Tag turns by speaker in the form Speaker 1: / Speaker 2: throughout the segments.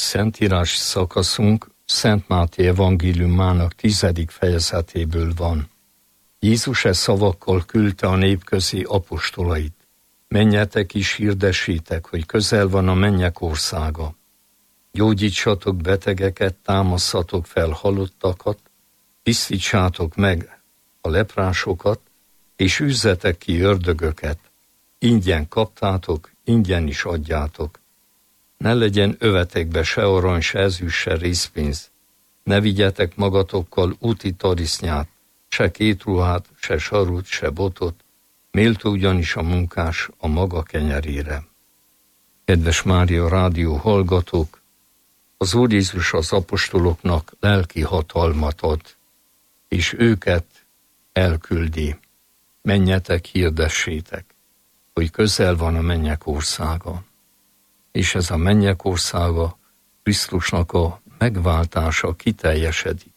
Speaker 1: szentírási szakaszunk Szent Máté evangéliumának 10. fejezetéből van. Jézus szavakkal küldte a nép közé apostolait. Menjetek és hirdessétek, hogy közel van a mennyek országa. Gyógyítsatok betegeket, támasszatok fel halottakat, tisztítsátok meg a leprásokat, és üzzetek ki ördögöket. Ingyen kaptátok, ingyen is adjátok. Ne legyen övetekbe se arany, se ezüst, se részpénz. Ne vigyetek magatokkal úti tarisznyát, se kétruhát, se sarut, se botot, méltó ugyanis a munkás a maga kenyerére. Kedves Mária rádió hallgatók, az Úr Jézus az apostoloknak lelki hatalmat ad, és őket elküldi. Menjetek, hirdessétek, hogy közel van a mennyek országa. És ez a mennyek országa Krisztusnak a megváltása kiteljesedik.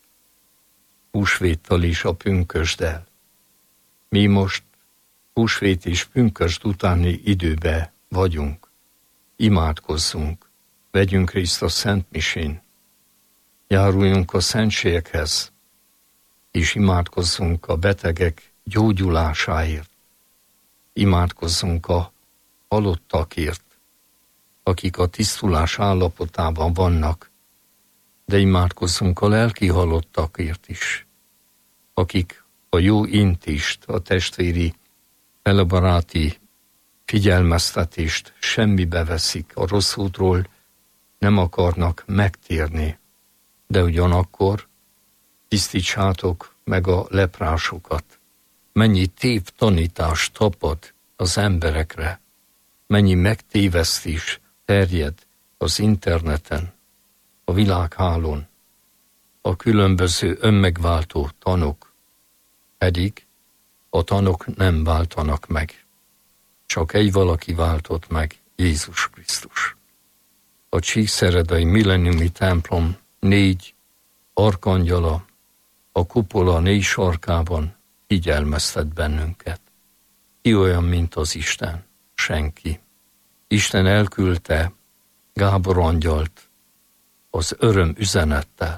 Speaker 1: Húsvéttal és a pünkösddel. Mi most húsvét és pünkösd utáni időbe vagyunk. Imádkozzunk, vegyünk részt a Szent Misén, járuljunk a szentségekhez, és imádkozzunk a betegek gyógyulásáért. Imádkozzunk a halottakért, akik a tisztulás állapotában vannak, de imádkozzunk a lelki halottakért is, akik a jó intést, a testvéri, felebaráti figyelmeztetést semmibe veszik, a rossz útról nem akarnak megtérni, de ugyanakkor tisztítsátok meg a leprásokat. Mennyi tévtanítást tapad az emberekre, mennyi megtévesztés terjed az interneten, a világhálón, a különböző önmegváltó tanok, pedig a tanok nem váltanak meg. Csak egy valaki váltott meg, Jézus Krisztus. A csíkszeredai milleniumi templom 4 arkangyala a kupola 4 sarkában figyelmeztet bennünket. Ki olyan, mint az Isten? Senki. Isten elküldte Gábor angyalt az öröm üzenettel,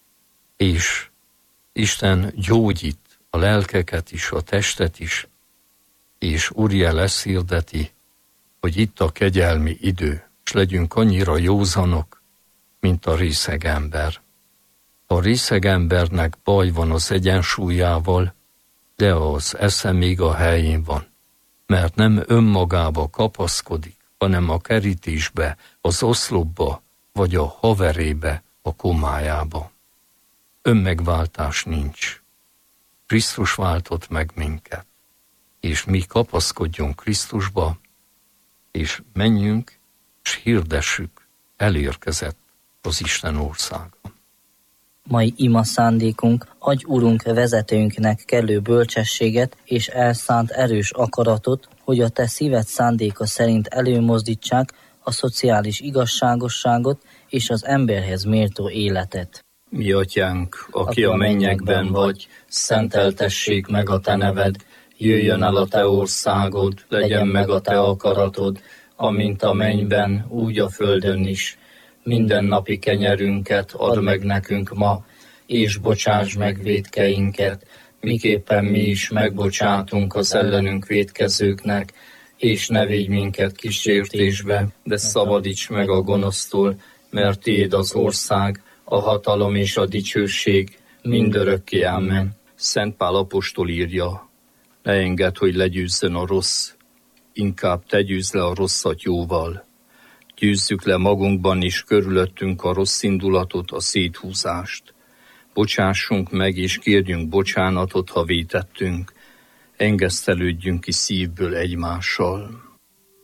Speaker 1: és Isten gyógyít a lelkeket is, a testet is, és Uriel ezt hirdeti, hogy itt a kegyelmi idő, és legyünk annyira józanok, mint a részeg ember. A részeg embernek baj van az egyensúlyával, de az esze még a helyén van, mert nem önmagába kapaszkodik, hanem a kerítésbe, az oszlopba, vagy a haverébe, a komájába. Önmegváltás nincs. Krisztus váltott meg minket, és mi kapaszkodjunk Krisztusba, és menjünk, és hirdessük, elérkezett az Isten országa.
Speaker 2: Mai ima szándékunk, adj Urunk vezetőnknek kellő bölcsességet és elszánt erős akaratot, hogy a te szíved szándéka szerint előmozdítsák a szociális igazságosságot és az emberhez méltó életet.
Speaker 1: Mi atyánk, aki a mennyekben vagy, szenteltessék meg a te neved, jöjjön el a te országod, legyen meg a te akaratod, amint a mennyben, úgy a földön is. Mindennapi kenyerünket add meg nekünk ma, és bocsáss meg vétkeinket, miképpen mi is megbocsátunk az ellenünk vétkezőknek, és ne védj minket kísértésbe, de szabadíts meg a gonosztól, mert tiéd az ország, a hatalom és a dicsőség mindörökké. Amen. Szent Pál apostol írja, ne engedd, hogy legyőzzön a rossz, inkább te győzd le a rosszat jóval. Győzzük le magunkban is körülöttünk a rossz indulatot, a széthúzást. Bocsássunk meg és kérjünk bocsánatot, ha vétettünk. Engesztelődjünk ki szívből egymással.